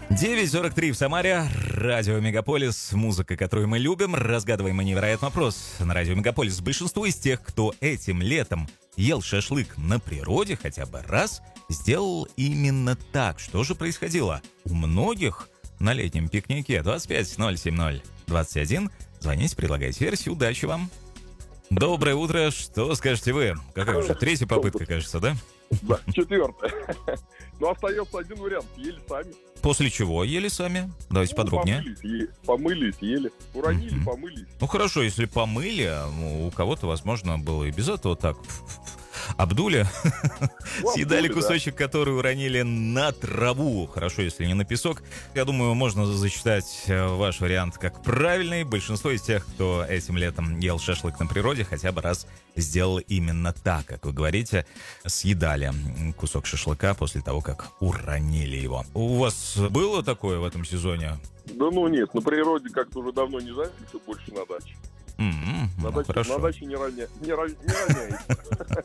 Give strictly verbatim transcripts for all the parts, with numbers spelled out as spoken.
девять сорок три в Самаре. Радио Мегаполис. Музыка, которую мы любим. Разгадываем невероятный вопрос на Радио Мегаполис. Большинство из тех, кто этим летом ел шашлык на природе хотя бы раз, сделал именно так. Что же происходило? У многих на летнем пикнике. Двадцать пять ноль семь ноль двадцать один. Звоните, предлагайте версию. Удачи вам. Доброе утро. Что скажете вы? Какая уже третья попытка, кажется, да? Да, четвертая. Но остается один вариант. Ели сами. После чего ели сами? Давайте ну, подробнее. Помылись, е- помылись, ели. Уронили, mm-hmm. помылись. Ну хорошо, если помыли, ну, у кого-то, возможно, было и без этого так. Обдули, ну, съедали кусочек, да. который уронили на траву. Хорошо, если не на песок. Я думаю, можно засчитать ваш вариант как правильный. Большинство из тех, кто этим летом ел шашлык на природе, хотя бы раз сделал именно так, как вы говорите. Съедали кусок шашлыка после того, как уронили его. У вас было такое в этом сезоне? Да ну нет, на природе как-то уже давно не занялся, больше на даче. Mm-hmm, на, ну, даче на даче не, роня... не, ро... не роняется.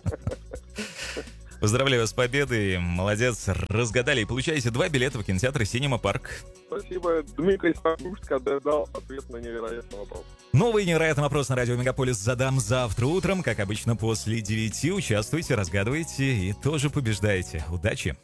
Поздравляю вас с победой. Молодец, разгадали и получаете два билета в кинотеатр «Синема Парк». Спасибо. Дмитрий Сахушка дал ответ на невероятный вопрос. Новый невероятный вопрос на Радио Мегаполис задам завтра утром. Как обычно, после девяти. Участвуйте, разгадывайте и тоже побеждаете. Удачи!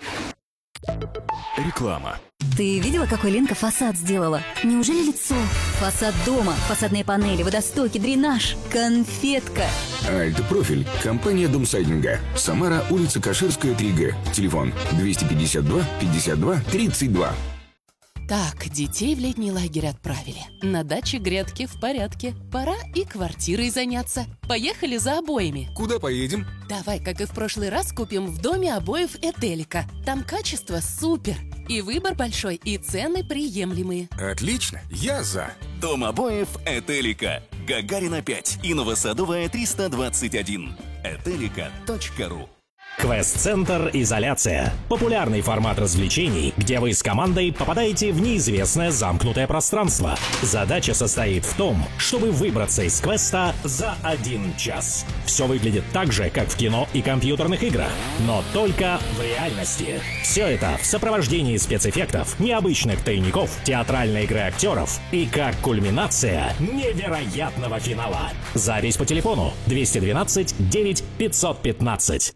Реклама. Ты видела, какой Ленка фасад сделала? Неужели лицо? Фасад дома, фасадные панели, водостоки, дренаж, конфетка. Альт-профиль. Компания Домсайдинга. Самара, улица Каширская, три Г. Телефон двести пятьдесят два пятьдесят два тридцать два. Так, детей в летний лагерь отправили. На даче грядки в порядке. Пора и квартирой заняться. Поехали за обоями. Куда поедем? Давай, как и в прошлый раз, купим в доме обоев Этелика. Там качество супер. И выбор большой, и цены приемлемые. Отлично, я за. Дом обоев Этелика. Гагарина пять и Новосадовая триста двадцать один. этелика точка ру. Квест-центр «Изоляция». Популярный формат развлечений, где вы с командой попадаете в неизвестное замкнутое пространство. Задача состоит в том, чтобы выбраться из квеста за один час. Все выглядит так же, как в кино и компьютерных играх, но только в реальности. Все это в сопровождении спецэффектов, необычных тайников, театральной игры актеров и как кульминация невероятного финала. Запись по телефону двести двенадцать девять пятьсот пятнадцать.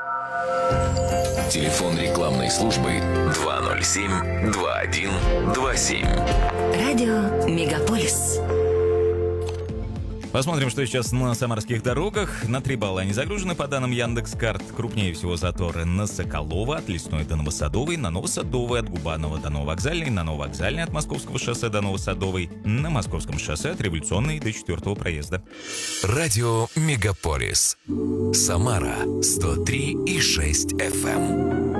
Телефон рекламной службы два ноль семь два один два семь. Радио Мегаполис. Посмотрим, что сейчас на самарских дорогах. На три балла они загружены, по данным Яндекс.Карт. Крупнее всего заторы на Соколова, от Лесной до Новосадовой, на Новосадовой, от Губанова до Нововокзальной, на Нововокзальной, от Московского шоссе до Новосадовой, на Московском шоссе от Революционной до четвертого проезда. Радио Мегаполис. Самара сто три и шесть эф эм.